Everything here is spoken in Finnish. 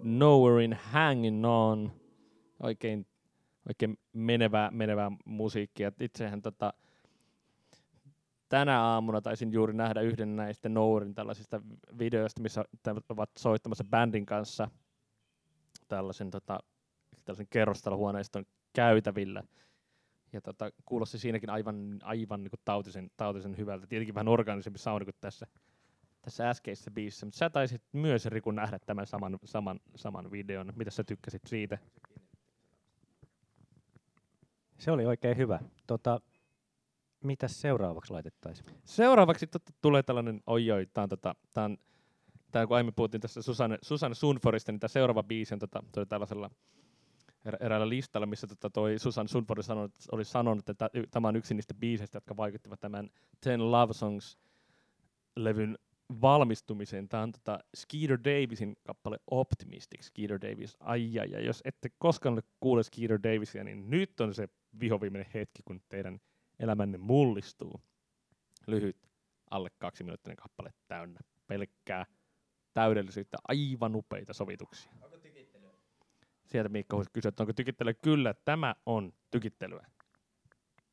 Nowhere in Hanging On. Oikein menevää musiikkia. Itsehän tänä aamuna taisin juuri nähdä yhden näistä Nowherein tällaisista videoista, missä ovat soittamassa bändin kanssa tällaisen kerrostalohuoneiston käytävillä. Ja kuulosti siinäkin aivan niin kuin tautisen hyvältä. Tietenkin vähän orgaanisempi soundi kuin tässä äskeisessä biisissä. Mutta sä taisit myös, Riku, nähdä tämän saman videon. Mitä sä tykkäsit siitä? Se oli oikein hyvä. Mitäs seuraavaksi laitettaisiin? Seuraavaksi tulee tällainen, tää kun aiemmin puhuttiin tässä Susanne Sundföristä, niin tämä seuraava biisi on toi tällaisella eräällä listalla, missä toi Susanne Sundför oli sanonut, että tämä on yksi niistä biiseistä, jotka vaikuttivat tämän Ten Love Songs-levyn valmistumiseen. Tämä on Skeeter Davisin kappale Optimistic. Skeeter Davis, jos ette koskaan kuule Skeeter Davisia, niin nyt on se vihoviimeinen hetki, kun teidän elämänne mullistuu. Lyhyt, alle 2-minuuttinen kappale täynnä. Pelkkää täydellisyyttä, aivan upeita sovituksia. Onko tykittelyä? Sieltä Miikka kysyy, että onko tykittelyä? Kyllä, tämä on tykittelyä.